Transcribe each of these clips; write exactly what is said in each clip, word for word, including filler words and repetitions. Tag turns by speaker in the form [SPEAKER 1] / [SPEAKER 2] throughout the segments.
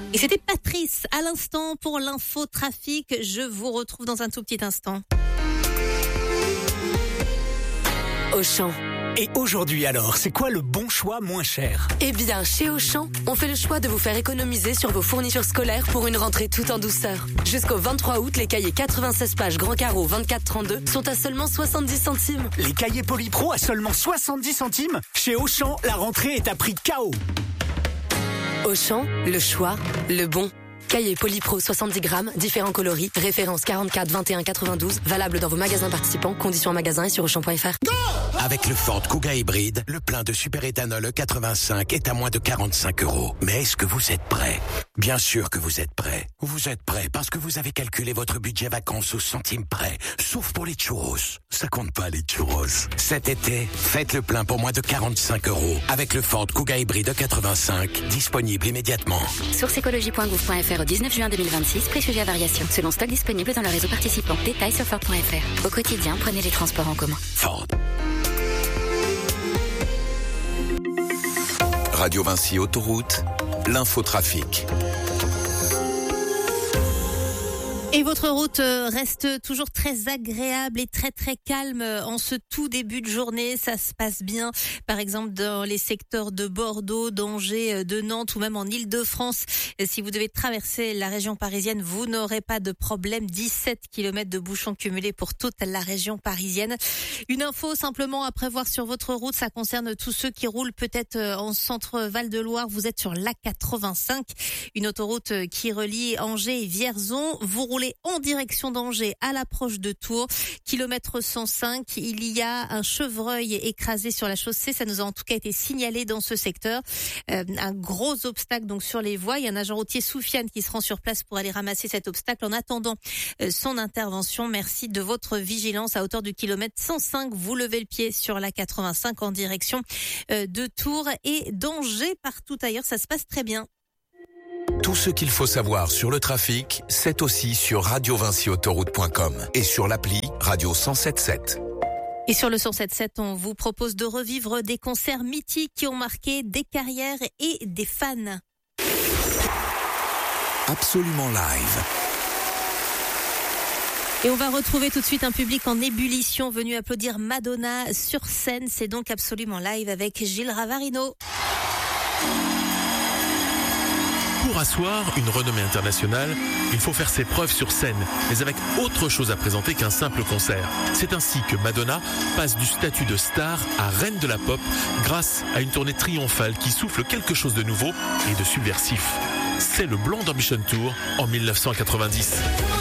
[SPEAKER 1] Et c'était Patrice à l'instant pour l'info trafic. Je vous retrouve dans un tout petit instant.
[SPEAKER 2] Auchan.
[SPEAKER 3] Et aujourd'hui alors, c'est quoi le bon choix moins cher ?
[SPEAKER 2] Eh bien, chez Auchan, on fait le choix de vous faire économiser sur vos fournitures scolaires pour une rentrée tout en douceur. Jusqu'au vingt-trois août, les cahiers quatre-vingt-seize pages grand carreau vingt-quatre trente-deux sont à seulement soixante-dix centimes.
[SPEAKER 3] Les cahiers Polypro à seulement soixante-dix centimes ? Chez Auchan, la rentrée est à prix K O.
[SPEAKER 2] Auchan, le choix, le bon. Cahier Polypro soixante-dix grammes, différents coloris, référence quarante-quatre vingt et un quatre-vingt-douze, valable dans vos magasins participants, conditions en magasin et sur auchan point f r.
[SPEAKER 4] Avec le Ford Kuga hybride, le plein de superéthanol E quatre-vingt-cinq est à moins de quarante-cinq euros. Mais est-ce que vous êtes prêts ? Bien sûr que vous êtes prêts. Vous êtes prêts parce que vous avez calculé votre budget vacances au centime près. Sauf pour les churros. Ça compte pas les churros. Cet été, faites le plein pour moins de quarante-cinq euros. Avec le Ford Kuga hybride E quatre-vingt-cinq, disponible immédiatement.
[SPEAKER 5] Source écologie point gouv point f r au dix-neuf juin deux mille vingt-six, prix sujet à variation. Selon stock disponible dans le réseau participant. Détails sur Ford point f r. Au quotidien, prenez les transports en commun.
[SPEAKER 4] Ford.
[SPEAKER 6] Radio Vinci Autoroute, l'infotrafic.
[SPEAKER 1] Et votre route reste toujours très agréable et très très calme en ce tout début de journée. Ça se passe bien, par exemple dans les secteurs de Bordeaux, d'Angers, de Nantes ou même en Île-de-France. Si vous devez traverser la région parisienne, vous n'aurez pas de problème. dix-sept kilomètres de bouchons cumulés pour toute la région parisienne. Une info simplement à prévoir sur votre route, ça concerne tous ceux qui roulent peut-être en centre Val-de-Loire. Vous êtes sur l'A quatre-vingt-cinq, une autoroute qui relie Angers et Vierzon. Vous roulez en direction d'Angers à l'approche de Tours, kilomètre cent cinq. Il y a un chevreuil écrasé sur la chaussée. Ça nous a en tout cas été signalé dans ce secteur. Euh, un gros obstacle donc sur les voies. Il y a un agent routier Soufiane qui se rend sur place pour aller ramasser cet obstacle en attendant euh, son intervention. Merci de votre vigilance. À hauteur du kilomètre cent cinq, vous levez le pied sur la quatre-vingt-cinq en direction euh, de Tours et d'Angers. Partout ailleurs, ça se passe très bien.
[SPEAKER 6] Tout ce qu'il faut savoir sur le trafic, c'est aussi sur radio vinci autoroute point com et sur l'appli Radio cent sept sept.
[SPEAKER 1] Et sur le cent sept sept, on vous propose de revivre des concerts mythiques qui ont marqué des carrières et des fans.
[SPEAKER 6] Absolument live.
[SPEAKER 1] Et on va retrouver tout de suite un public en ébullition venu applaudir Madonna sur scène. C'est donc Absolument live avec Gilles Ravarino.
[SPEAKER 7] Pour asseoir une renommée internationale, il faut faire ses preuves sur scène, mais avec autre chose à présenter qu'un simple concert. C'est ainsi que Madonna passe du statut de star à reine de la pop grâce à une tournée triomphale qui souffle quelque chose de nouveau et de subversif. C'est le Blonde Ambition Tour en dix-neuf cent quatre-vingt-dix.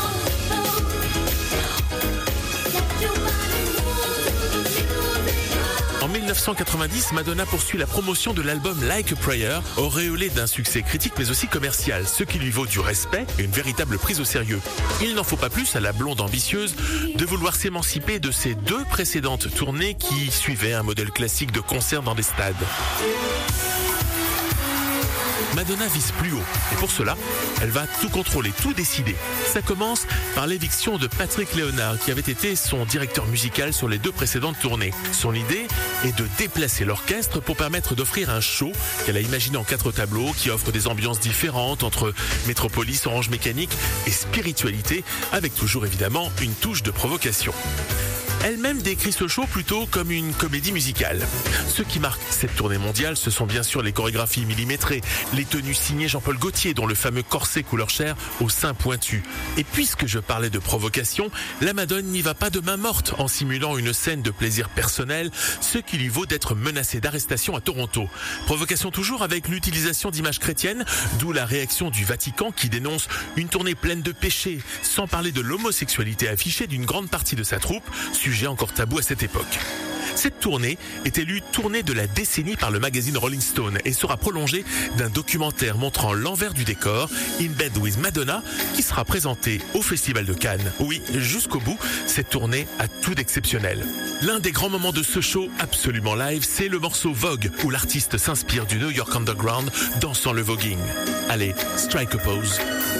[SPEAKER 7] En dix-neuf cent quatre-vingt-dix, Madonna poursuit la promotion de l'album Like a Prayer, auréolé d'un succès critique mais aussi commercial, ce qui lui vaut du respect et une véritable prise au sérieux. Il n'en faut pas plus à la blonde ambitieuse de vouloir s'émanciper de ses deux précédentes tournées qui suivaient un modèle classique de concert dans des stades. Madonna vise plus haut et pour cela, elle va tout contrôler, tout décider. Ça commence par l'éviction de Patrick Léonard qui avait été son directeur musical sur les deux précédentes tournées. Son idée est de déplacer l'orchestre pour permettre d'offrir un show qu'elle a imaginé en quatre tableaux qui offre des ambiances différentes entre métropolis, orange mécanique et spiritualité avec toujours évidemment une touche de provocation. Elle-même décrit ce show plutôt comme une comédie musicale. Ce qui marque cette tournée mondiale, ce sont bien sûr les chorégraphies millimétrées, les tenues signées Jean-Paul Gaultier, dont le fameux corset couleur chair au sein pointu. Et puisque je parlais de provocation, la Madone n'y va pas de main morte en simulant une scène de plaisir personnel, ce qui lui vaut d'être menacée d'arrestation à Toronto. Provocation toujours avec l'utilisation d'images chrétiennes, d'où la réaction du Vatican qui dénonce une tournée pleine de péchés, sans parler de l'homosexualité affichée d'une grande partie de sa troupe, sujet encore tabou à cette époque. Cette tournée est élue tournée de la décennie par le magazine Rolling Stone et sera prolongée d'un documentaire montrant l'envers du décor, In Bed with Madonna, qui sera présenté au Festival de Cannes. Oui, jusqu'au bout, cette tournée a tout d'exceptionnel. L'un des grands moments de ce show absolument live, c'est le morceau Vogue, où l'artiste s'inspire du New York Underground dansant le voguing. Allez, strike a pose.